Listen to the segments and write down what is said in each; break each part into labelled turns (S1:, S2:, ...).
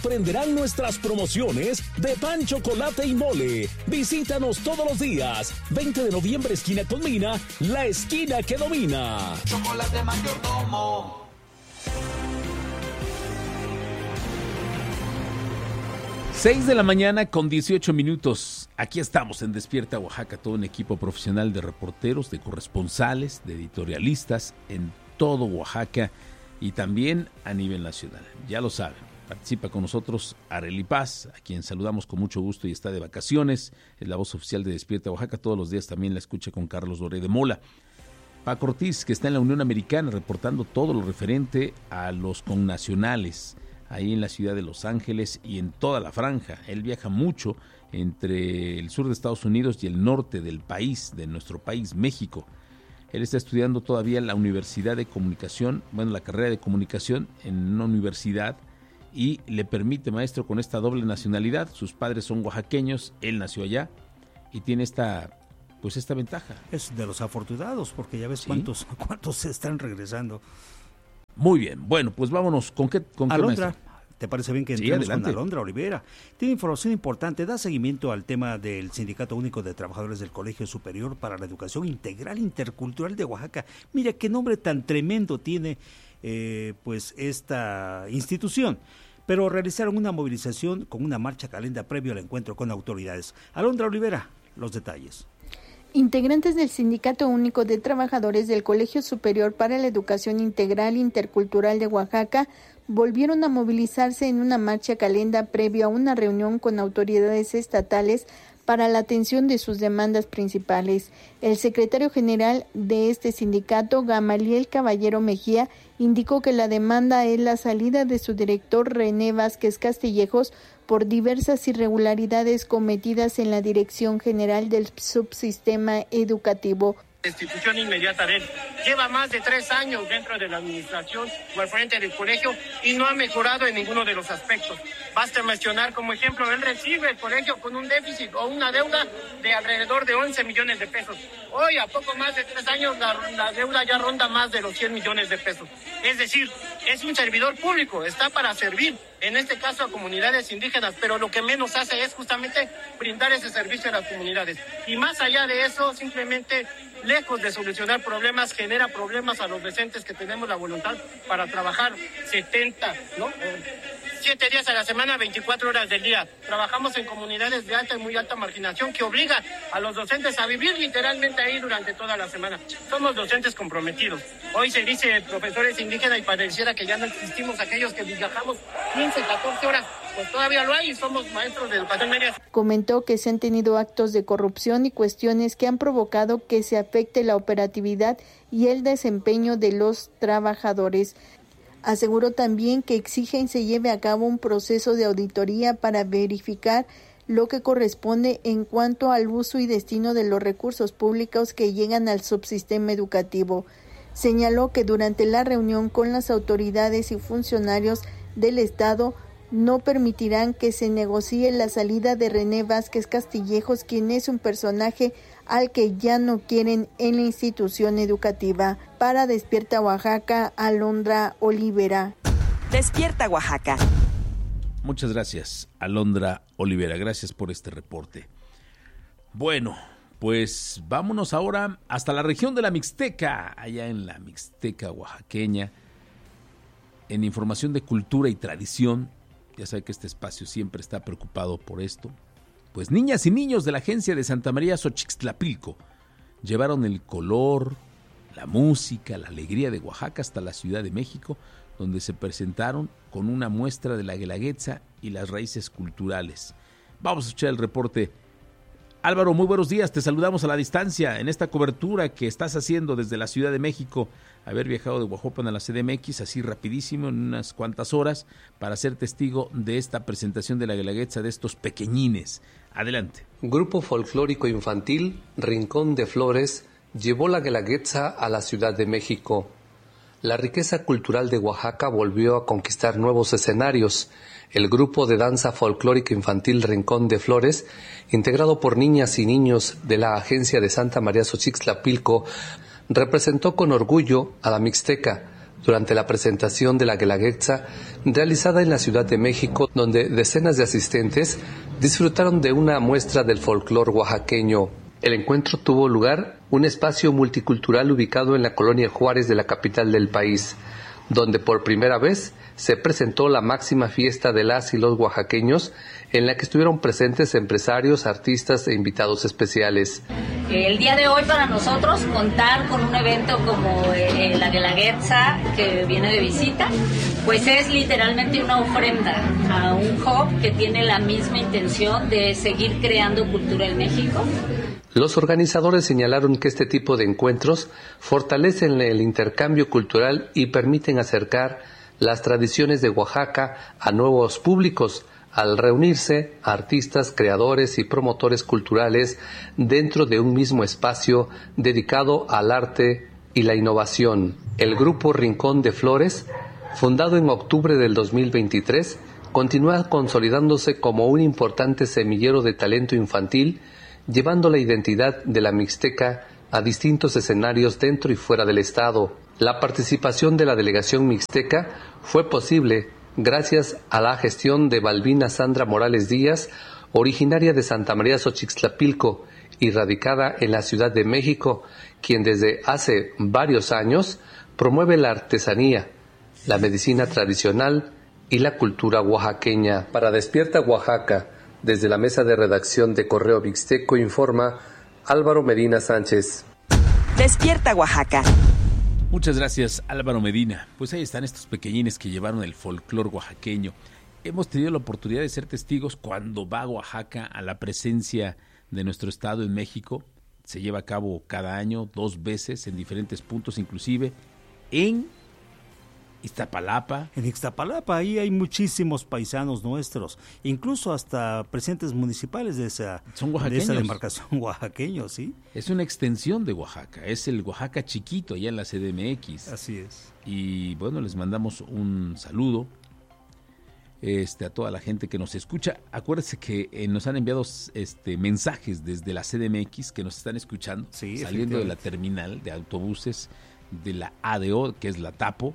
S1: Prenderán nuestras promociones de pan, chocolate y mole. Visítanos todos los días. 20 de noviembre, esquina con Mina, la esquina que domina.
S2: Chocolate Mayordomo.
S3: Seis de la mañana con 18 minutos. Aquí estamos en Despierta Oaxaca, todo un equipo profesional de reporteros, de corresponsales, de editorialistas en todo Oaxaca y también a nivel nacional. Ya lo saben, participa con nosotros Arely Paz, a quien saludamos con mucho gusto y está de vacaciones. Es la voz oficial de Despierta Oaxaca. Todos los días también la escucha con Carlos Doré de Mola. Paco Ortiz, que está en la Unión Americana reportando todo lo referente a los connacionales ahí en la ciudad de Los Ángeles y en toda la franja. Él viaja mucho entre el sur de Estados Unidos y el norte del país, de nuestro país, México. Él está estudiando todavía la Universidad de Comunicación, la carrera de Comunicación en una universidad, y le permite, maestro, con esta doble nacionalidad. Sus padres son oaxaqueños, él nació allá y tiene esta ventaja. Es de los afortunados, porque ya ves, ¿sí?, cuántos se están regresando. Muy bien, bueno, pues vámonos. ¿Con qué Alondra, maestro? ¿Te parece bien que entremos con Alondra Olivera? Tiene información importante, da seguimiento al tema del Sindicato Único de Trabajadores del Colegio Superior para la Educación Integral Intercultural de Oaxaca. Mira qué nombre tan tremendo tiene pues esta institución. Pero realizaron una movilización con una marcha calenda previo al encuentro con autoridades. Alondra Olivera, los detalles.
S4: Integrantes del Sindicato Único de Trabajadores del Colegio Superior para la Educación Integral Intercultural de Oaxaca volvieron a movilizarse en una marcha calenda previo a una reunión con autoridades estatales para la atención de sus demandas principales. El secretario general de este sindicato, Gamaliel Caballero Mejía, indicó que la demanda es la salida de su director René Vázquez Castillejos por diversas irregularidades cometidas en la Dirección General del Subsistema Educativo.
S5: Destitución inmediata de él. Lleva más de 3 años dentro de la administración o al frente del colegio y no ha mejorado en ninguno de los aspectos. Basta mencionar como ejemplo, él recibe el colegio con un déficit o una deuda de alrededor de 11 millones de pesos. Hoy, a poco más de 3 años, la deuda ya ronda más de los 100 millones de pesos. Es decir, es un servidor público, está para servir, en este caso a comunidades indígenas, pero lo que menos hace es justamente brindar ese servicio a las comunidades. Y más allá de eso, simplemente, lejos de solucionar problemas, genera problemas a los docentes que tenemos la voluntad para trabajar 7 días a la semana, 24 horas del día. Trabajamos en comunidades de alta y muy alta marginación que obliga a los docentes a vivir literalmente ahí durante toda la semana. Somos docentes comprometidos. Hoy se dice profesores indígenas y pareciera que ya no existimos aquellos que viajamos 15, 14 horas. Pues todavía lo hay y somos maestros de educación media.
S4: Comentó que se han tenido actos de corrupción y cuestiones que han provocado que se afecte la operatividad y el desempeño de los trabajadores. Aseguró también que exigen se lleve a cabo un proceso de auditoría para verificar lo que corresponde en cuanto al uso y destino de los recursos públicos que llegan al subsistema educativo. Señaló que durante la reunión con las autoridades y funcionarios del Estado no permitirán que se negocie la salida de René Vázquez Castillejos, quien es un personaje al que ya no quieren en la institución educativa. Para Despierta Oaxaca, Alondra Olivera.
S6: Despierta Oaxaca.
S3: Muchas gracias, Alondra Olivera. Gracias por este reporte. Bueno, pues vámonos ahora hasta la región de la Mixteca, allá en la Mixteca oaxaqueña, en información de cultura y tradición. Ya sabe que este espacio siempre está preocupado por esto. Pues niñas y niños de la agencia de Santa María Xochixtlapilco llevaron el color, la música, la alegría de Oaxaca hasta la Ciudad de México, donde se presentaron con una muestra de la Guelaguetza y las raíces culturales. Vamos a escuchar el reporte. Álvaro, muy buenos días, te saludamos a la distancia en esta cobertura que estás haciendo desde la Ciudad de México, haber viajado de Oaxaca a la CDMX así rapidísimo en unas cuantas horas para ser testigo de esta presentación de la Guelaguetza de estos pequeñines. Adelante.
S7: Grupo folclórico infantil Rincón de Flores llevó la Guelaguetza a la Ciudad de México. La riqueza cultural de Oaxaca volvió a conquistar nuevos escenarios. El grupo de danza folclórica infantil Rincón de Flores, integrado por niñas y niños de la agencia de Santa María Xochixtlapilco, representó con orgullo a la Mixteca, durante la presentación de la Guelaguetza realizada en la Ciudad de México, donde decenas de asistentes disfrutaron de una muestra del folclor oaxaqueño. El encuentro tuvo lugar en un espacio multicultural ubicado en la colonia Juárez de la capital del país, donde por primera vez se presentó la máxima fiesta de las y los oaxaqueños, en la que estuvieron presentes empresarios, artistas e invitados especiales.
S8: El día de hoy para nosotros contar con un evento como la Guelaguetza que viene de visita, pues es literalmente una ofrenda a un hub que tiene la misma intención de seguir creando cultura en México.
S7: Los organizadores señalaron que este tipo de encuentros fortalecen el intercambio cultural y permiten acercar las tradiciones de Oaxaca a nuevos públicos, al reunirse artistas, creadores y promotores culturales dentro de un mismo espacio dedicado al arte y la innovación. El grupo Rincón de Flores, fundado en octubre del 2023, continúa consolidándose como un importante semillero de talento infantil, llevando la identidad de la Mixteca a distintos escenarios dentro y fuera del estado. La participación de la delegación mixteca fue posible gracias a la gestión de Balbina Sandra Morales Díaz, originaria de Santa María Xochixtlapilco y radicada en la Ciudad de México, quien desde hace varios años promueve la artesanía, la medicina tradicional y la cultura oaxaqueña. Para Despierta Oaxaca, desde la mesa de redacción de Correo Mixteco, informa Álvaro Medina Sánchez.
S6: Despierta Oaxaca.
S3: Muchas gracias, Álvaro Medina. Pues ahí están estos pequeñines que llevaron el folclor oaxaqueño. Hemos tenido la oportunidad de ser testigos cuando va a Oaxaca a la presencia de nuestro estado en México. Se lleva a cabo cada año, 2 veces, en diferentes puntos, inclusive en Iztapalapa.
S9: En Iztapalapa, ahí hay muchísimos paisanos nuestros, incluso hasta presidentes municipales de esa demarcación oaxaqueño, ¿sí? Es
S3: una extensión de Oaxaca, es el Oaxaca chiquito allá en la CDMX.
S9: Así es.
S3: Y bueno, les mandamos un saludo a toda la gente que nos escucha. Acuérdense que nos han enviado mensajes desde la CDMX que nos están escuchando, sí, saliendo de la terminal de autobuses de la ADO, que es la Tapo.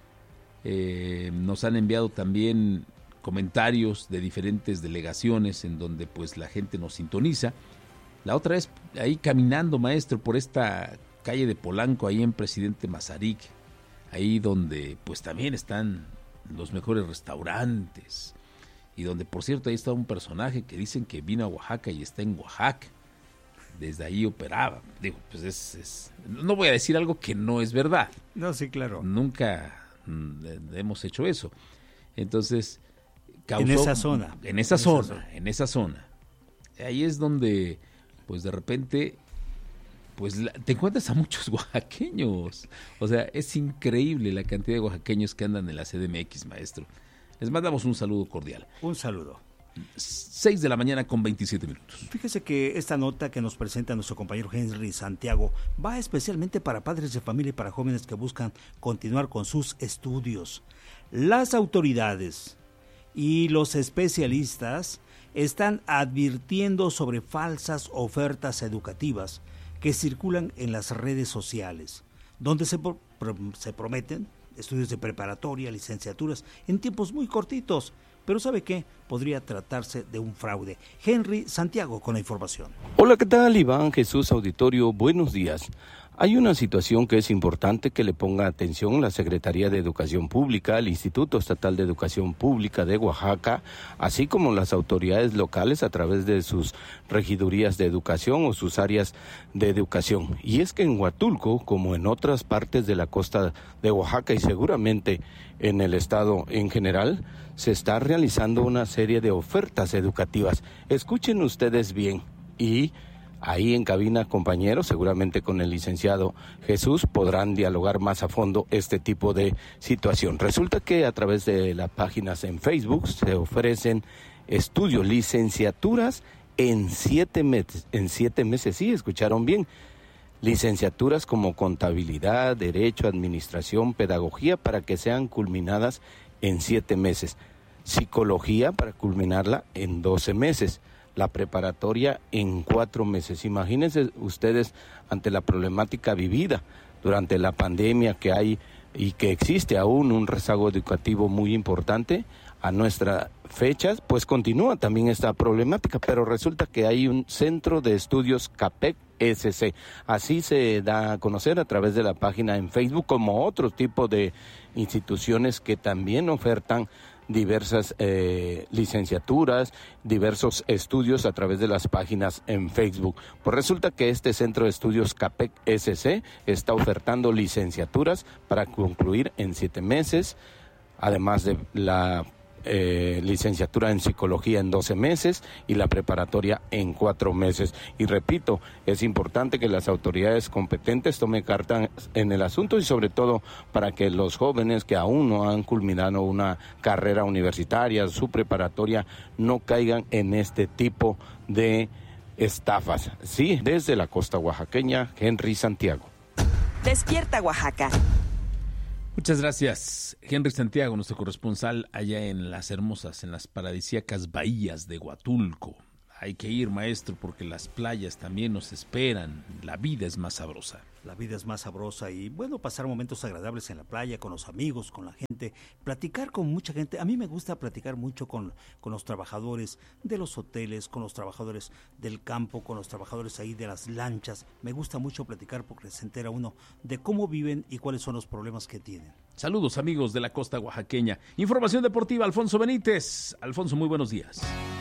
S3: Nos han enviado también comentarios de diferentes delegaciones en donde pues la gente nos sintoniza. La otra vez ahí caminando, maestro, por esta calle de Polanco, ahí en Presidente Mazarik, ahí donde pues también están los mejores restaurantes y donde por cierto ahí está un personaje que dicen que vino a Oaxaca y está en Oaxaca, desde ahí operaba. Digo, pues no voy a decir algo que no es verdad.
S9: No, sí, claro.
S3: Nunca hemos hecho eso. Entonces causó, en esa zona ahí es donde pues de repente pues te encuentras a muchos oaxaqueños. O sea, es increíble la cantidad de oaxaqueños que andan en la CDMX, maestro. Les mandamos un saludo cordial.
S9: Un saludo.
S3: 6:27 a.m.
S9: Fíjese que esta nota que nos presenta nuestro compañero Henry Santiago va especialmente para padres de familia y para jóvenes que buscan continuar con sus estudios. Las autoridades y los especialistas están advirtiendo sobre falsas ofertas educativas que circulan en las redes sociales, donde se prometen estudios de preparatoria, licenciaturas, en tiempos muy cortitos. Pero ¿sabe qué? Podría tratarse de un fraude. Henry Santiago con la información.
S10: Hola, ¿qué tal? Iván Jesús Auditorio, buenos días. Hay una situación que es importante que le ponga atención la Secretaría de Educación Pública, el Instituto Estatal de Educación Pública de Oaxaca, así como las autoridades locales a través de sus regidurías de educación o sus áreas de educación. Y es que en Huatulco, como en otras partes de la costa de Oaxaca y seguramente en el estado en general, se está realizando una serie de ofertas educativas. Escuchen ustedes bien y ahí en cabina, compañeros, seguramente con el licenciado Jesús podrán dialogar más a fondo este tipo de situación. Resulta que a través de las páginas en Facebook se ofrecen estudios, licenciaturas en 7 meses. En 7 meses, sí, escucharon bien. Licenciaturas como contabilidad, derecho, administración, pedagogía, para que sean culminadas en 7 meses. Psicología para culminarla en 12 meses. La preparatoria en 4 meses. Imagínense ustedes ante la problemática vivida durante la pandemia, que hay y que existe aún un rezago educativo muy importante a nuestras fechas, pues continúa también esta problemática, pero resulta que hay un centro de estudios CAPEC SC. Así se da a conocer a través de la página en Facebook, como otro tipo de instituciones que también ofertan diversas licenciaturas, diversos estudios a través de las páginas en Facebook. Pues resulta que este centro de estudios CAPEC SC está ofertando licenciaturas para concluir en 7 meses, además de la licenciatura en psicología en 12 meses y la preparatoria en 4 meses. Y repito, es importante que las autoridades competentes tomen carta en el asunto y sobre todo para que los jóvenes que aún no han culminado una carrera universitaria, su preparatoria, no caigan en este tipo de estafas. Sí, desde la costa oaxaqueña, Henry Santiago.
S6: Despierta Oaxaca.
S3: Muchas gracias, Henry Santiago, nuestro corresponsal allá en las hermosas, en las paradisíacas bahías de Huatulco. Hay que ir, maestro, porque las playas también nos esperan. La vida es más sabrosa.
S9: La vida es más sabrosa y bueno, pasar momentos agradables en la playa, con los amigos, con la gente, platicar con mucha gente. A mí me gusta platicar mucho con los trabajadores de los hoteles, con los trabajadores del campo, con los trabajadores ahí de las lanchas. Me gusta mucho platicar porque se entera uno de cómo viven y cuáles son los problemas que tienen.
S3: Saludos, amigos de la costa oaxaqueña. Información deportiva, Alfonso Benítez. Alfonso, muy buenos días.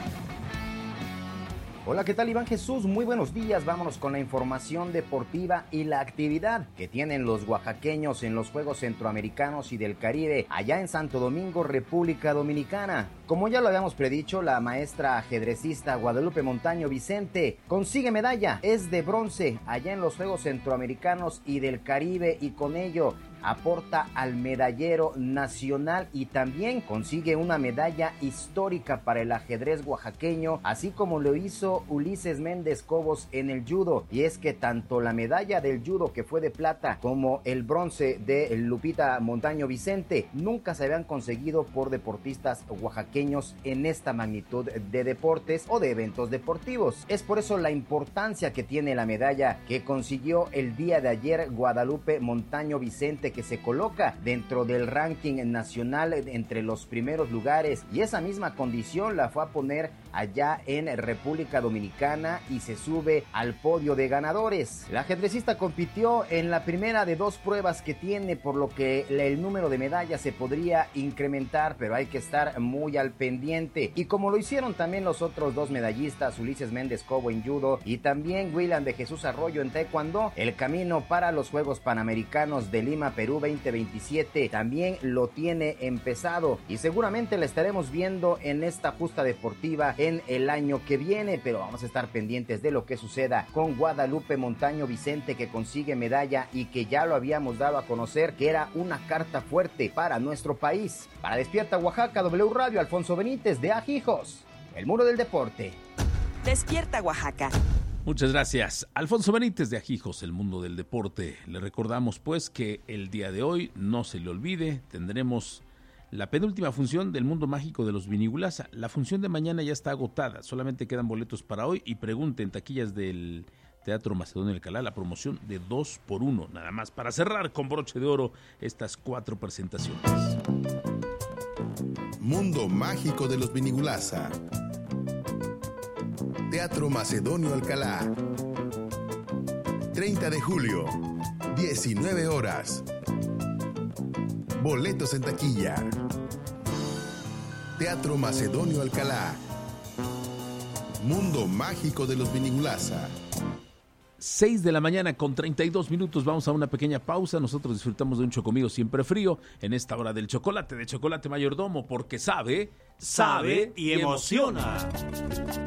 S11: Hola, ¿qué tal, Iván Jesús? Muy buenos días. Vámonos con la información deportiva y la actividad que tienen los oaxaqueños en los Juegos Centroamericanos y del Caribe, allá en Santo Domingo, República Dominicana. Como ya lo habíamos predicho, la maestra ajedrecista Guadalupe Montaño Vicente consigue medalla, es de bronce, allá en los Juegos Centroamericanos y del Caribe, y con ello aporta al medallero nacional y también consigue una medalla histórica para el ajedrez oaxaqueño, así como lo hizo Ulises Méndez Cobos en el judo. Y es que tanto la medalla del judo, que fue de plata, como el bronce de Lupita Montaño Vicente nunca se habían conseguido por deportistas oaxaqueños en esta magnitud de deportes o de eventos deportivos. Es por eso la importancia que tiene la medalla que consiguió el día de ayer Guadalupe Montaño Vicente, que se coloca dentro del ranking nacional entre los primeros lugares, y esa misma condición la fue a poner allá en República Dominicana y se sube al podio de ganadores. La ajedrecista compitió en la primera de 2 pruebas que tiene, por lo que el número de medallas se podría incrementar, pero hay que estar muy al pendiente. Y como lo hicieron también los otros 2 medallistas, Ulises Méndez Cobo en judo y también William de Jesús Arroyo en taekwondo, el camino para los Juegos Panamericanos de Lima, Perú 2027 también lo tiene empezado, y seguramente la estaremos viendo en esta justa deportiva en el año que viene, pero vamos a estar pendientes de lo que suceda con Guadalupe Montaño Vicente, que consigue medalla y que ya lo habíamos dado a conocer que era una carta fuerte para nuestro país. Para Despierta Oaxaca, W Radio, Alfonso Benítez de Ajijos, el muro del deporte.
S6: Despierta Oaxaca.
S3: Muchas gracias, Alfonso Benítez de Ajijos, el mundo del deporte. Le recordamos pues que el día de hoy, no se le olvide, tendremos la penúltima función del Mundo Mágico de los Vinigulasa. La función de mañana ya está agotada, solamente quedan boletos para hoy, y pregunten taquillas del Teatro Macedonio Alcalá, la promoción de 2x1, nada más para cerrar con broche de oro estas 4 presentaciones.
S12: Mundo Mágico de los Vinigulasa. Teatro Macedonio Alcalá. 30 de julio, 19 horas. Boletos en taquilla. Teatro Macedonio Alcalá. Mundo Mágico de los Vinigulasa.
S3: 6 de la mañana con 32 minutos. Vamos a una pequeña pausa. Nosotros disfrutamos de un chocomilk siempre frío en esta hora del chocolate, de Chocolate Mayordomo, porque sabe
S9: Y emociona.